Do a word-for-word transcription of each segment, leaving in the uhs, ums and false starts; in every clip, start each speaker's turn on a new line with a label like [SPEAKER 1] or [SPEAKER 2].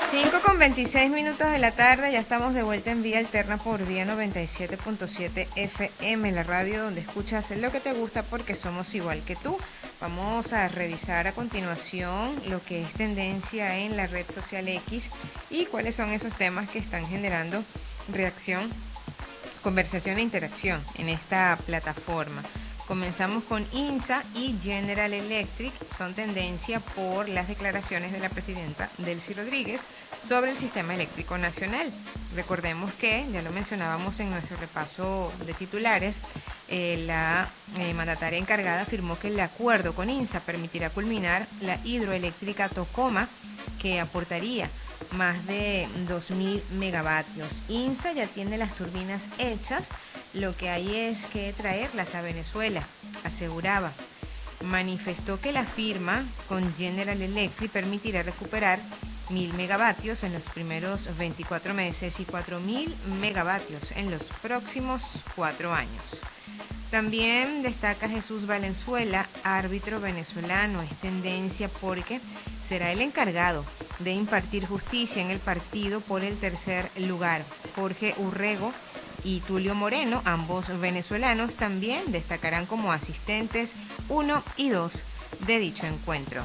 [SPEAKER 1] cinco con veintiséis minutos de la tarde, ya estamos de vuelta en Vía Alterna por Vía noventa y siete punto siete F M, la radio donde escuchas lo que te gusta porque somos igual que tú. Vamos a revisar a continuación lo que es tendencia en la red social X y cuáles son esos temas que están generando reacción, conversación e interacción en esta plataforma. Comenzamos con INSA y General Electric, son tendencia por las declaraciones de la presidenta Delcy Rodríguez sobre el sistema eléctrico nacional. Recordemos que, ya lo mencionábamos en nuestro repaso de titulares, eh, la eh, mandataria encargada afirmó que el acuerdo con INSA permitirá culminar la hidroeléctrica Tocoma, que aportaría más de dos mil megavatios. INSA ya tiene las turbinas hechas, lo que hay es que traerlas a Venezuela, aseguraba. Manifestó que la firma con General Electric permitirá recuperar mil megavatios en los primeros veinticuatro meses y cuatro mil megavatios en los próximos cuatro años. También destaca Jesús Valenzuela, árbitro venezolano. Es tendencia porque será el encargado de impartir justicia en el partido por el tercer lugar. Jorge Urrego y Tulio Moreno, ambos venezolanos, también destacarán como asistentes uno y dos de dicho encuentro.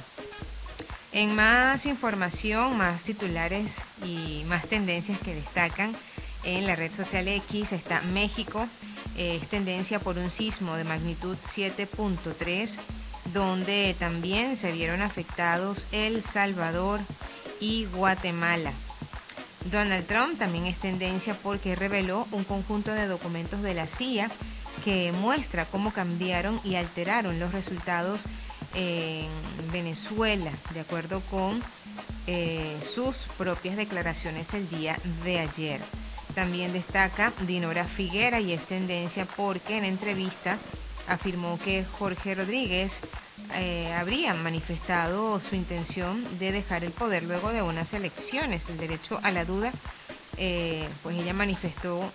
[SPEAKER 1] En más información, más titulares y más tendencias que destacan en la red social X está México. Es tendencia por un sismo de magnitud siete punto tres, donde también se vieron afectados El Salvador y Guatemala. Donald Trump también es tendencia porque reveló un conjunto de documentos de la C I A que muestra cómo cambiaron y alteraron los resultados en Venezuela, de acuerdo con eh, sus propias declaraciones el día de ayer. También destaca Dinora Figuera y es tendencia porque en entrevista afirmó que Jorge Rodríguez eh, habría manifestado su intención de dejar el poder luego de unas elecciones. El derecho a la duda, eh, pues ella manifestó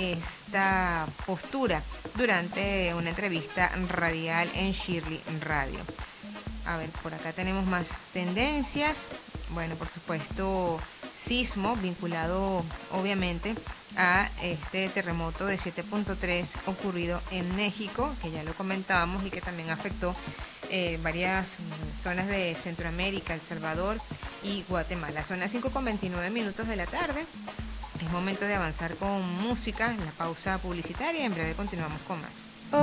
[SPEAKER 1] esta postura durante una entrevista radial en Shirley Radio. A ver, por acá tenemos más tendencias. Bueno, por supuesto, sismo vinculado obviamente a este terremoto de siete punto tres ocurrido en México, que ya lo comentábamos y que también afectó eh, varias zonas de Centroamérica, El Salvador y Guatemala. Son las cinco con veintinueve minutos de la tarde. Es momento de avanzar con música en la pausa publicitaria. En breve continuamos con más.